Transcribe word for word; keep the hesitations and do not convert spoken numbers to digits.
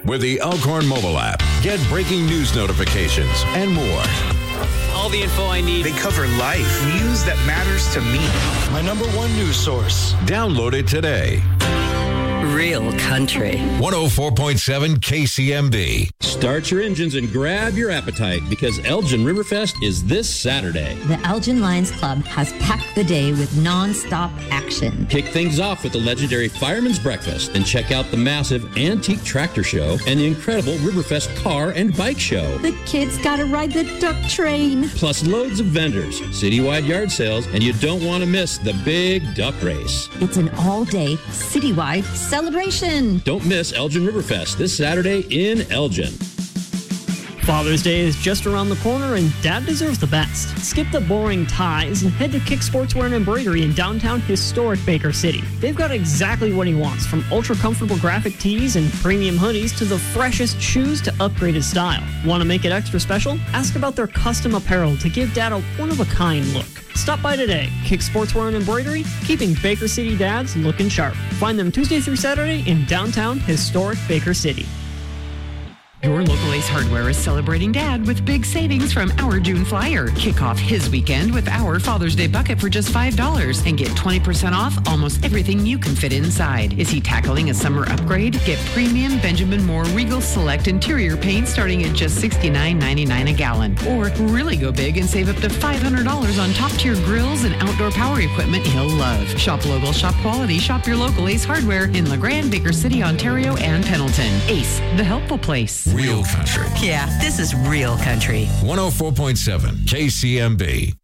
with the Elkhorn mobile app. Get breaking news notifications and more. All the info I need. They cover life, news that matters to me. My number one news source. Download it today. Real country. one oh four point seven K C M B. Start your engines and grab your appetite because Elgin Riverfest is this Saturday. The Elgin Lions Club has packed the day with non-stop action. Kick things off with the legendary Fireman's Breakfast and check out the massive Antique Tractor Show and the incredible Riverfest Car and Bike Show. The kids gotta ride the duck train. Plus loads of vendors, citywide yard sales, and you don't want to miss the big duck race. It's an all-day, citywide celebration. Don't miss Elgin Riverfest this Saturday in Elgin. Father's Day is just around the corner and Dad deserves the best. Skip the boring ties and head to Kick Sportswear and Embroidery in downtown historic Baker City. They've got exactly what he wants, from ultra-comfortable graphic tees and premium hoodies to the freshest shoes to upgraded style. Want to make it extra special? Ask about their custom apparel to give Dad a one-of-a-kind look. Stop by today. Kick Sportswear and Embroidery, keeping Baker City dads looking sharp. Find them Tuesday through Saturday in downtown historic Baker City. Your local Ace Hardware is celebrating Dad with big savings from our June flyer. Kick off his weekend with our Father's Day bucket for just five dollars and get twenty percent off almost everything you can fit inside. Is he tackling a summer upgrade? Get premium Benjamin Moore Regal Select interior paint starting at just sixty-nine ninety-nine a gallon. Or really go big and save up to five hundred dollars on top-tier grills and outdoor power equipment he'll love. Shop local, shop quality, shop your local Ace Hardware in LeGrand, Baker City, Ontario, and Pendleton. Ace, the helpful place. Real country. Yeah, this is real country. one oh four point seven K C M B.